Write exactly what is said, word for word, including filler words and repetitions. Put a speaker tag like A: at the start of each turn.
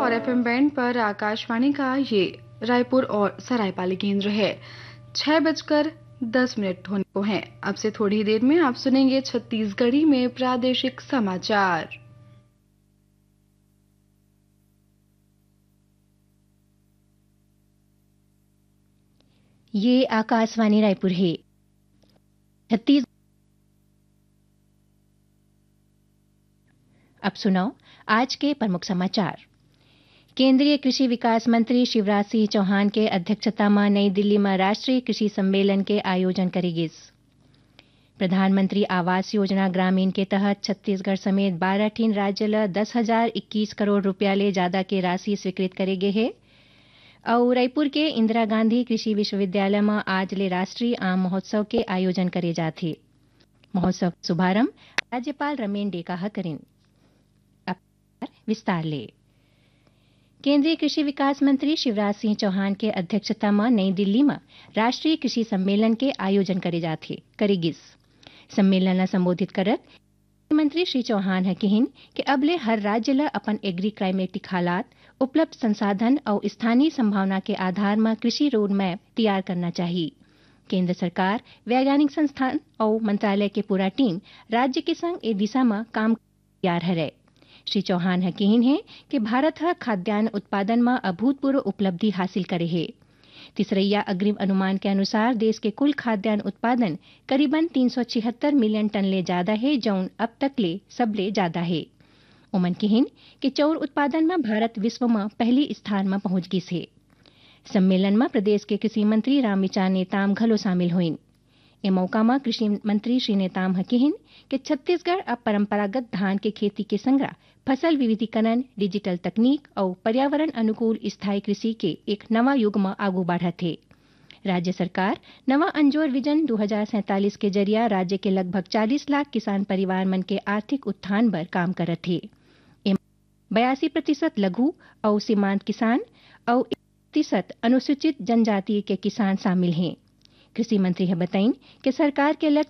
A: और FM band पर आकाशवाणी का ये रायपुर और सरायपाली केंद्र है। छह बजकर दस मिनट होने को हैं। अब से थोड़ी देर में आप सुनेंगे छत्तीसगढ़ी में प्रादेशिक समाचार।
B: ये आकाशवाणी रायपुर है। छत्तीस अब सुनाओ आज के प्रमुख समाचार। केंद्रीय कृषि विकास मंत्री शिवराज सिंह चौहान के अध्यक्षता में नई दिल्ली में राष्ट्रीय कृषि सम्मेलन के आयोजन करेगी। प्रधानमंत्री आवास योजना ग्रामीण के तहत छत्तीसगढ़ समेत बारह ठीन राज्य ल दस हजार इक्कीस करोड़ रुपया ले ज्यादा के राशि स्वीकृत करेगे है। और रायपुर के इंदिरा गांधी कृषि विश्वविद्यालय में आज ले राष्ट्रीय आम महोत्सव के आयोजन करे जाते। महोत्सव शुभारंभ राज्यपाल रमेन डेका करें। अब विस्तार ले केंद्रीय कृषि विकास मंत्री शिवराज सिंह चौहान के अध्यक्षता में नई दिल्ली में राष्ट्रीय कृषि सम्मेलन के आयोजन करे जाते करेगी। सम्मेलन ला संबोधित करत मंत्री श्री चौहान है कहिन कि अबले हर राज्य ला अपन एग्री क्लाइमेटिक हालात, उपलब्ध संसाधन और स्थानीय संभावना के आधार में कृषि रोड मैप तैयार करना चाहिए। केंद्र सरकार, वैज्ञानिक संस्थान और मंत्रालय के पूरा टीम राज्य के संग ए दिशा में काम तैयार है। श्री चौहान है कहिन है कि भारत है खाद्यान्न उत्पादन में अभूतपूर्व उपलब्धि हासिल करे है। तीसरैया अग्रिम अनुमान के अनुसार देश के कुल खाद्यान्न उत्पादन करीबन तीन सौ छिहत्तर मिलियन टन ले ज्यादा है, जौन अब तक ले सबले ज्यादा है। उमन कहिन कि चौर उत्पादन में भारत विश्व में पहली स्थान में पहुंच गई है। सम्मेलन में प्रदेश के कृषि मंत्री रामविचार नेताम घलो शामिल हुईन। ए मौका में कृषि मंत्री श्री नेताम है कहिन कि छत्तीसगढ़ अब परंपरागत धान के खेती के संगरा फसल विविधीकरण, डिजिटल तकनीक और पर्यावरण अनुकूल स्थायी कृषि के एक नवा युग में आगू बढ़त है। राज्य सरकार नवा अंजोर विजन दो हजार सैंतालीस के जरिया राज्य के लगभग चालीस लाख किसान परिवार मन के आर्थिक उत्थान पर काम करत है। बयासी प्रतिशत लघु और सीमांत किसान और प्रतिशत अनुसूचित जनजाति के किसान शामिल हैं। कृषि मंत्री है बताइन कि सरकार के लक्ष्य